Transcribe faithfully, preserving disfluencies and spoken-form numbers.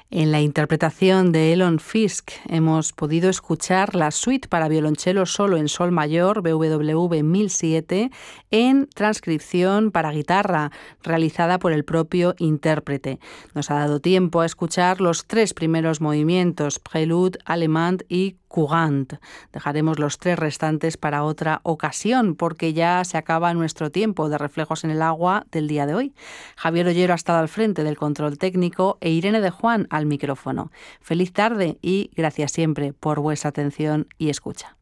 En la interpretación de Elon Fisk hemos podido escuchar la suite para violonchelo solo en sol mayor, B W V mil siete, en transcripción para guitarra, realizada por el propio intérprete. Nos ha dado tiempo a escuchar los tres primeros movimientos, Prélude, Allemande y Courante. Dejaremos los tres restantes para otra ocasión, porque ya se acaba nuestro tiempo de Reflejos en el Agua del día de hoy. Javier Ollero ha estado al frente del control técnico e Irene de Juan al micrófono. Feliz tarde y gracias siempre por vuestra atención y escucha.